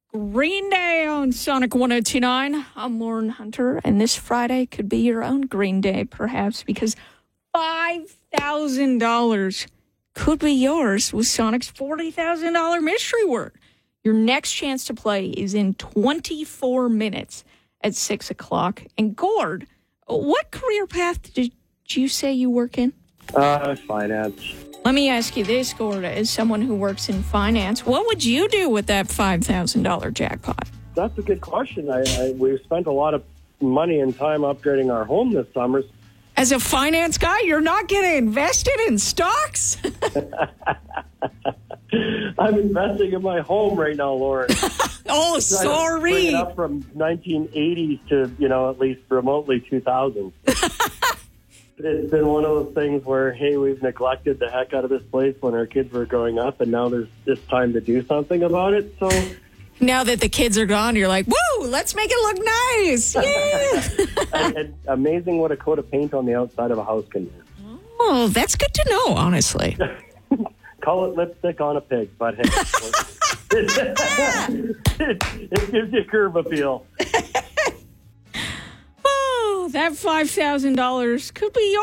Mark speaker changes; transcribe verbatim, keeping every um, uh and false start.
Speaker 1: Green Day on Sonic one oh two point nine. I'm Lauren Hunter, and this Friday could be your own Green Day, perhaps, because five thousand dollars could be yours with Sonic's forty thousand dollars mystery word. Your next chance to play is in twenty-four minutes at six o'clock. And Gord, what career path did you say you work in?
Speaker 2: Uh, finance.
Speaker 1: Let me ask you this, Gord, as someone who works in finance, what would you do with that five thousand dollars jackpot?
Speaker 2: That's a good question. I, I we've spent a lot of money and time upgrading our home this summer.
Speaker 1: As a finance guy, you're not going to invest it in stocks?
Speaker 2: I'm investing in my home right now, Lauren.
Speaker 1: Oh, sorry.
Speaker 2: Bring it up from nineteen eighties to, you know, at least remotely two thousand. It's been one of those things where, hey, we've neglected the heck out of this place when our kids were growing up, and now there's it's time to do something about it. So
Speaker 1: now that the kids are gone, you're like, woo, let's make it look nice. Yeah.
Speaker 2: and, and amazing what a coat of paint on the outside of a house can do.
Speaker 1: Oh, that's good to know, honestly.
Speaker 2: Call it lipstick on a pig, but hey, it, it gives you curb appeal.
Speaker 1: Oh, that five thousand dollars could be yours.